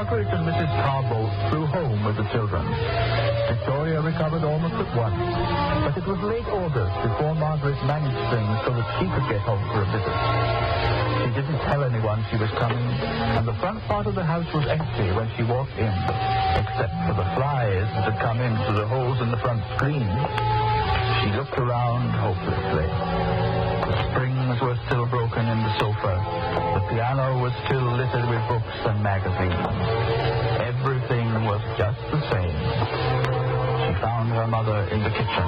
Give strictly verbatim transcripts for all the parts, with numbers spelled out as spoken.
Margaret and Missus Carbolt flew home with the children. Victoria recovered almost at once, but it was late August before Margaret managed things so that she could get home for a visit. She didn't tell anyone she was coming, and the front part of the house was empty when she walked in, except for the flies that had come in through the holes in the front screen. She looked around hopelessly. The springs were still broken in the sofa. The piano was still littered with books and magazines. Everything was just the same. She found her mother in the kitchen.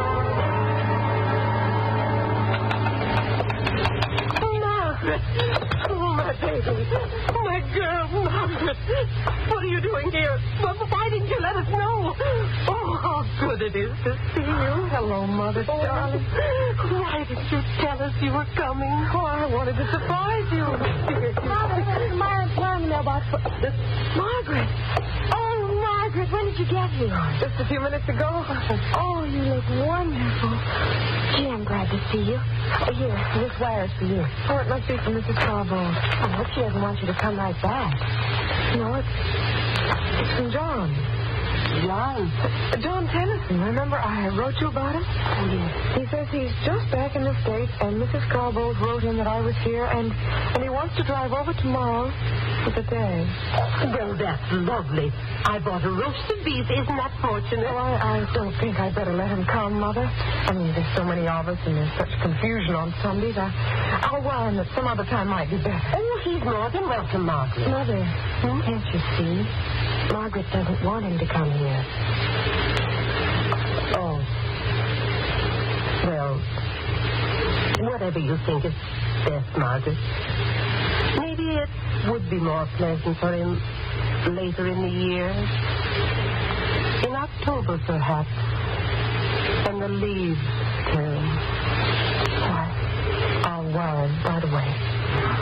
Margaret! Oh, my baby. My girl, Margaret. What are you doing here? Well, why didn't you let us know? Oh, how good it is to see you. Hello, Mother, Oh, darling. why didn't you tell us you were coming? Oh, I wanted to surprise you. Mother, where's my alarm mailbox? Margaret. Oh, Margaret, when did you get here? Just a few minutes ago. Oh, you look wonderful. Gee, I'm glad to see you. Uh, Here, this wire's for you. Oh, it must be from Missus Carbo. I hope she doesn't want you to come right back. No, it's, it's from John. John. Uh, John Tennyson. Remember I wrote you about him? Oh, yes. He says he's just back in the States, and Missus Carbo wrote him that I was here, and, and he wants to drive over tomorrow for the day. Well, that's lovely. I bought a roasted beef. Isn't that fortunate? Oh, I, I don't think I'd better let him come, Mother. I mean, there's so many of us, and there's such confusion on Sundays. I, I'll warn that some other time might be better. Oh, he's more than welcome, Margaret. Mother, can't you see? Margaret doesn't want him to come here. Oh. Well, whatever you think is best, Margaret. Maybe it would be more pleasant for him later in the year. In October, perhaps. When the leaves turn.